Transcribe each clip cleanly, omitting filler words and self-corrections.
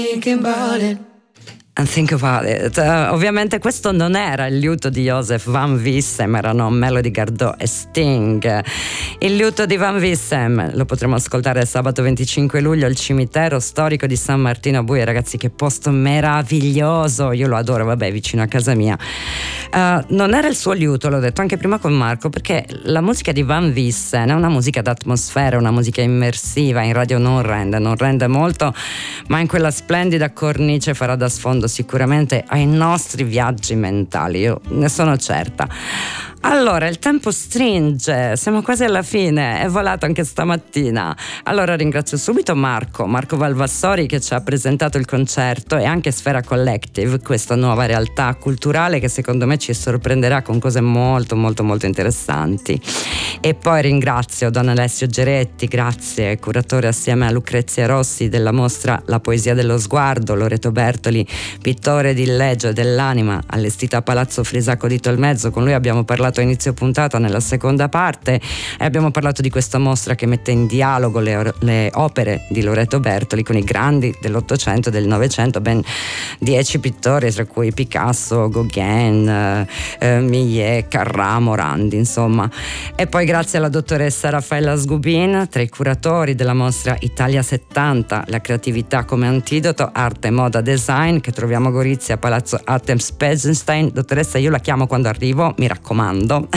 And think about it. Ovviamente questo non era il liuto di Joseph Van Vissem, erano Melody Gardot e Sting. Il liuto di Van Vissem lo potremo ascoltare sabato 25 luglio al cimitero storico di San Martino a Buie. Ragazzi, che posto meraviglioso, io lo adoro, vabbè, vicino a casa mia. Non era il suo liuto, l'ho detto anche prima con Marco, perché la musica di Van Vissem è una musica d'atmosfera, una musica immersiva. In radio non rende molto, ma in quella splendida cornice farà da sfondo sicuramente ai nostri viaggi mentali, io ne sono certa. Allora, il tempo stringe, siamo quasi alla fine, è volato anche stamattina. Allora ringrazio subito Marco Valvassori, che ci ha presentato il concerto, e anche Sfera Collective, questa nuova realtà culturale che secondo me ci sorprenderà con cose molto molto molto interessanti. E poi ringrazio Don Alessio Geretti, grazie, curatore assieme a Lucrezia Rossi della mostra La poesia dello sguardo, Loreto Bertoli, pittore di legge e dell'anima, allestita a Palazzo Frisaco di Tolmezzo. Con lui abbiamo parlato a inizio puntata nella seconda parte e abbiamo parlato di questa mostra che mette in dialogo le opere di Loreto Bertoli con i grandi dell'Ottocento e del Novecento, ben 10 pittori, tra cui Picasso, Gauguin, Millet, Carrà, Morandi, insomma. E poi grazie alla dottoressa Raffaella Sgubin, tra i curatori della mostra Italia 70, la creatività come antidoto, arte, moda, design, che troviamo a Gorizia, Palazzo Atem-Spesenstein. Dottoressa, io la chiamo quando arrivo, mi raccomando.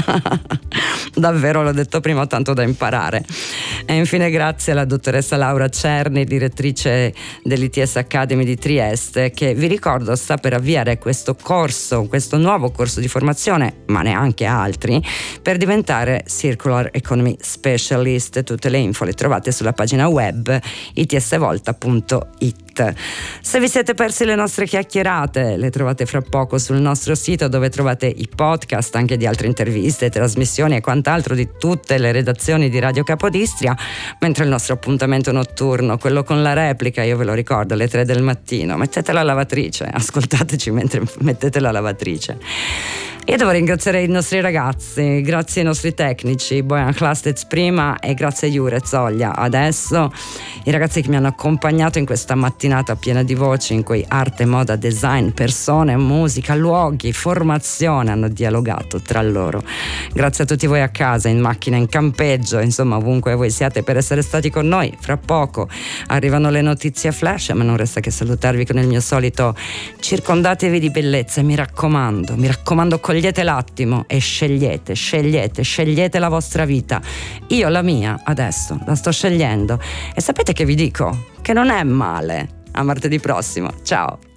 Davvero, l'ho detto prima, ho tanto da imparare. E infine grazie alla dottoressa Laura Cerni, direttrice dell'ITS Academy di Trieste, che vi ricordo sta per avviare questo nuovo corso di formazione, ma neanche altri, per diventare Circular Economy Specialist. Tutte le info le trovate sulla pagina web itsvolta.it. Se vi siete persi le nostre chiacchierate, le trovate fra poco sul nostro sito, dove trovate i podcast anche di altre interviste, trasmissioni e quant'altro di tutte le redazioni di Radio Capodistria, mentre il nostro appuntamento notturno, quello con la replica, io ve lo ricordo, alle 3 del mattino, mettete la lavatrice, ascoltateci mentre mettete la lavatrice. Io devo ringraziare i nostri ragazzi, grazie ai nostri tecnici, Bojan Hlastec prima e grazie a Jure Zoglia adesso, i ragazzi che mi hanno accompagnato in questa mattinata piena di voci in cui arte, moda, design, persone, musica, luoghi, formazione hanno dialogato tra loro. Grazie a tutti voi a casa, in macchina, in campeggio, insomma ovunque voi siate, per essere stati con noi. Fra poco arrivano le notizie flash, ma non resta che salutarvi con il mio solito circondatevi di bellezza, e mi raccomando, cogliete l'attimo e scegliete la vostra vita. Io la mia adesso la sto scegliendo, e sapete che vi dico? Che non è male. A martedì prossimo, ciao.